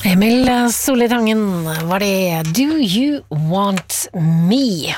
Emil Solli Tangen var det Do You Want Me?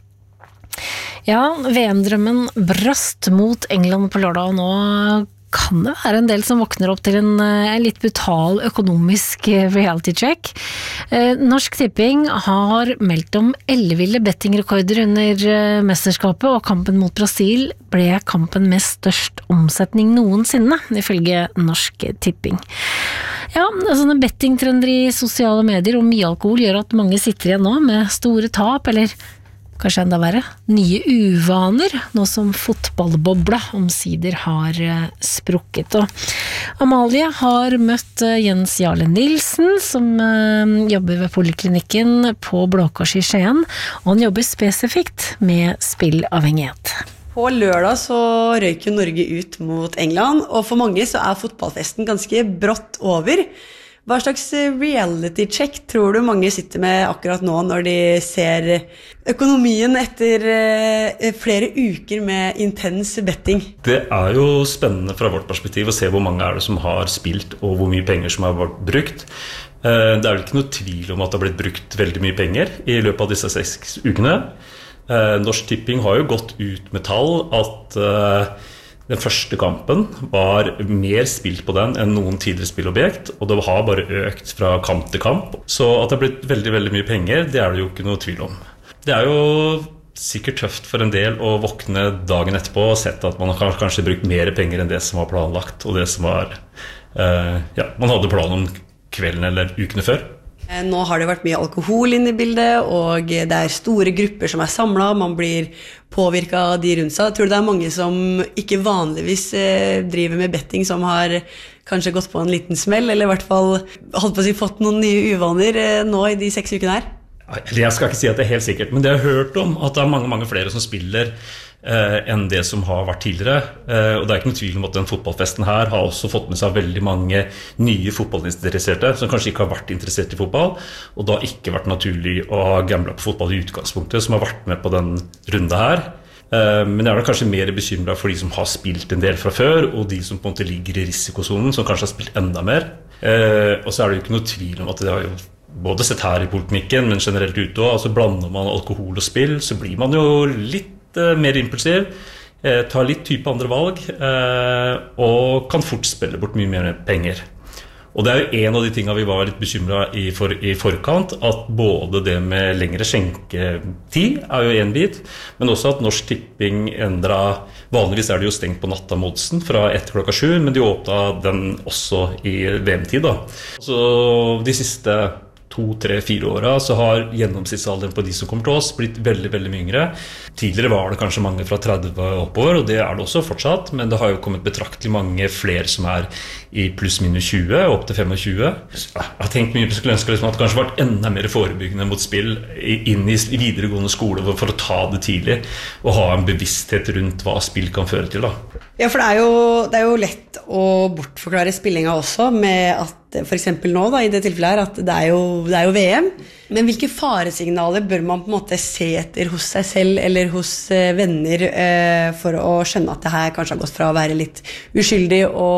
Ja, VM-drømmen brast mot England på lørdag, og nå kan det være en del som våkner opp til en litt brutal økonomisk reality check. Norsk Tipping har meldt om elleville bettingrekorder under mesterskapet, og kampen mot Brasil ble kampen med størst omsetning noensinne, ifølge Norsk Tipping. Ja, sånne bettingtrender i sosiale medier og mye alkohol gjør at mange sitter igjen nå med store tap, eller kanskje enda verre, nye uvaner, nå som fotballbobla omsider har sprukket. Og Amalie har møtt Jens Jarle Nilsen, som jobber ved poliklinikken på Blå Kors i Skien, og han jobber spesifikt med spillavhengighet. På lørdag så røyk jo Norge ut mot England, og for mange så er fotballfesten ganske brått over. Hva slags reality check tror du mange sitter med akkurat nå når de ser økonomien etter flere uker med intens betting? Det er jo spennende fra vårt perspektiv å se hvor mange er det som har spilt og hvor mye penger som har vært brukt. Det er vel ikke noe tvil om at det har blitt brukt veldig mye penger i løpet av disse 6 ukene. Norsk Tipping har jo gått ut med tall at den første kampen var mer spilt på den enn noen tidligere spillobjekt, og det har bare økt fra kamp til kamp. Så at det har blitt veldig, veldig mye penger, det er det jo ikke noe tvil om. Det er jo sikkert tøft for en del å våkne dagen etterpå og sette at man har kanskje brukt mer penger enn det som var planlagt, og det som var, man hadde planen om kvelden eller ukene før. Nå har det vært mye alkohol inne i bildet, og det er store grupper som er samlet, man blir påvirket av de rundt seg. Jeg tror det er mange som ikke vanligvis driver med betting, som har kanskje gått på en liten smell, eller i hvert fall fått noen nye uvaner nå i de 6 ukene her. Jeg skal ikke si at det er helt sikkert, men det har jeg hørt om at det er mange flere som spiller enn det som har vært tidligere, og det er ikke noe tvil om at den fotballfesten her har også fått med seg veldig mange nye fotballinteresserte som kanskje ikke har vært interessert i fotball, og da ikke vært naturlig å gamble på fotball i utgangspunktet, som har vært med på den runde her. Men jeg er da kanskje mer bekymret for de som har spilt en del fra før, og de som på en måte ligger i risikosonen, som kanskje har spilt enda mer. Og så er det jo ikke noe tvil om at det har jo både sett her i politikken, men generelt ute også, altså blander man alkohol og spill, så blir man jo litt mer impulsiv, tar litt type andre valg, og kan fort spille bort mye mer penger. Og det er jo en av de tingene vi var litt bekymret i forkant, at både det med lengre skjenketid er jo en bit, men også at Norsk Tipping vanligvis er det jo stengt på natta-modsen fra 1:07, men de åpnet den også i VM-tid da. Så de siste 2, 3, 4 åra så har gjennomsnittsalderen på de som kommer til oss blitt veldig, veldig mye yngre. Tidligere var det kanskje mange fra 30 oppover, og det er det også fortsatt, men det har jo kommet betraktelig mange flere som er i pluss minus 20, opp til 25. Jeg har tenkt mye på skulle ønske at det kanskje vært enda mer forebyggende mot spill inn i videregående skole for å ta det tidlig, og ha en bevissthet rundt hva spill kan føre til da. Ja, for det er jo lett å bortforklare spillinga også med at for eksempel nå da, i det tilfellet her, at det er jo VM. Men hvilke faresignaler bør man på en måte se etter hos seg selv eller hos venner for å skjønne at det her kanskje har gått fra å være litt uskyldig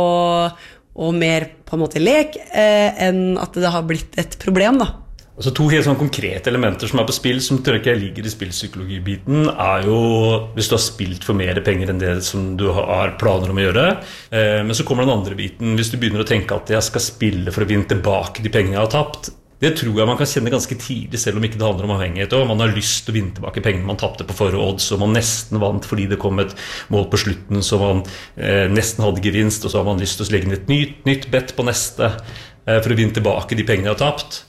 og mer på en måte lek enn at det har blitt et problem da? Altså 2 helt sånne konkrete elementer som er på spill, som tror ikke jeg ligger i spillpsykologibiten, er jo hvis du har spilt for mer penger enn det som du har planer om å gjøre. Men så kommer den andre biten, hvis du begynner å tenke at jeg skal spille for å vinne tilbake de pengene jeg har tapt. Det tror jeg man kan kjenne ganske tidlig, selv om ikke det handler om avhengighet. Og man har lyst til å vinne tilbake pengene man tappte på forrige odds, og man nesten vant fordi det kom et mål på slutten, så man nesten hadde gevinst, og så har man lyst til å legge inn et nytt bet på neste for å vinne tilbake de pengene jeg har tapt.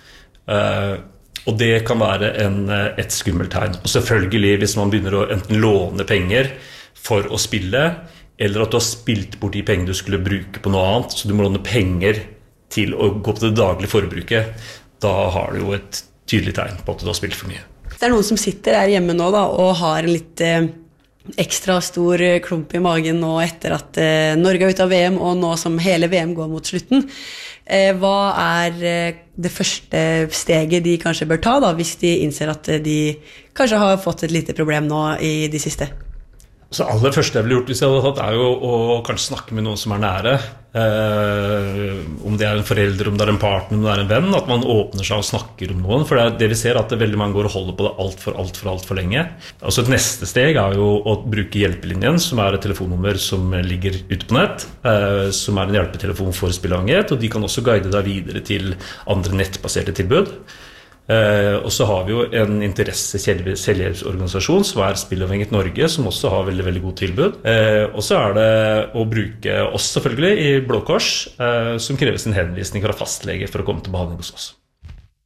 Og det kan være et skummelt tegn. Og selvfølgelig hvis man begynner å enten låne penger for å spille, eller at du har spilt bort de pengene du skulle bruke på noe annet, så du må låne penger til å gå på det daglige forbruket, da har du jo et tydelig tegn på at du har spilt for mye. Det er noen som sitter her hjemme nå da, og har en litt ekstra stor klump i magen nå etter at Norge er ute av VM, og nå som hele VM går mot slutten. Hva er det første steget de kanskje bør ta da, hvis de innser at de kanskje har fått et lite problem nå i de siste? Så aller første jeg ville gjort hvis jeg hadde tatt jo å kanskje snakke med noen som nære, om det en forelder, om det en partner, om det en venn, at man åpner seg og snakker om noen, for det vi ser at veldig mange går og holder på det alt for lenge. Altså et neste steg jo å bruke hjelpelinjen, som et telefonnummer som ligger ute på nett, som en hjelpetelefon for spilleavhengighet, og de kan også guide deg videre til andre nettbaserte tilbud. Og så har vi jo en selvhjelpsorganisasjon som Spilleavhengighet Norge, som også har veldig, veldig god tilbud. Og så det å bruke oss selvfølgelig i Blå Kors, som krever sin henvisning fra fastlege for å komme til behandling hos oss.